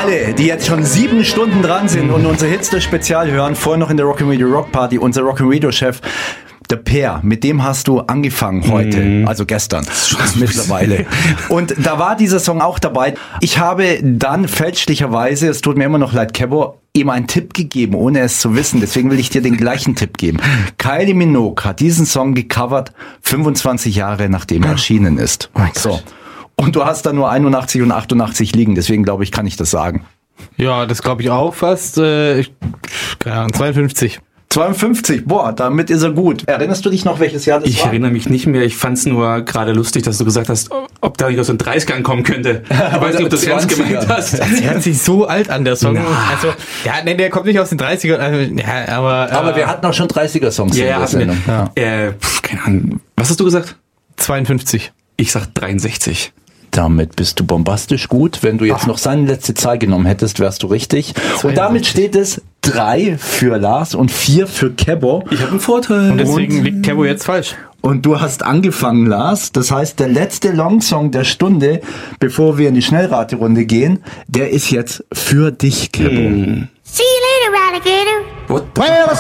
alle, die jetzt schon 7 Stunden dran sind und unser Hitster-Spezial hören, vorher noch in der Rock'n'Radio Rock Party, unser Rock'n'Radio-Chef, der Peer, mit dem hast du angefangen heute, also gestern, mittlerweile. Und da war dieser Song auch dabei. Ich habe dann fälschlicherweise, es tut mir immer noch leid, Kebo, ihm einen Tipp gegeben, ohne es zu wissen. Deswegen will ich dir den gleichen Tipp geben. Kylie Minogue hat diesen Song gecovert, 25 Jahre nachdem er erschienen ist. So. Und du hast da nur 81 und 88 liegen, deswegen glaube ich, kann ich das sagen. Ja, das glaube ich auch fast. Keine Ahnung, 52. 52, boah, damit ist er gut. Erinnerst du dich noch, welches Jahr das war? Ich erinnere mich nicht mehr. Ich fand es nur gerade lustig, dass du gesagt hast, ob da nicht aus den 30ern kommen könnte. Ich weiß nicht, ob du das ernst gemeint hast. Das hört sich so alt an, der Song. Also, ja, nee, der kommt nicht aus den 30ern. Also, ja, aber wir hatten auch schon 30er-Songs in der Sendung. Keine Ahnung. Was hast du gesagt? 52. Ich sag 63. Damit bist du bombastisch gut. Wenn du jetzt noch seine letzte Zahl genommen hättest, wärst du richtig. 62. Und damit steht es 3 für Lars und 4 für Kebo. Ich habe einen Vorteil. Und deswegen liegt Kebo jetzt falsch. Und du hast angefangen, Lars. Das heißt, der letzte Longsong der Stunde, bevor wir in die Schnellraterunde gehen, der ist jetzt für dich, Kebo. See you later, alligator. What the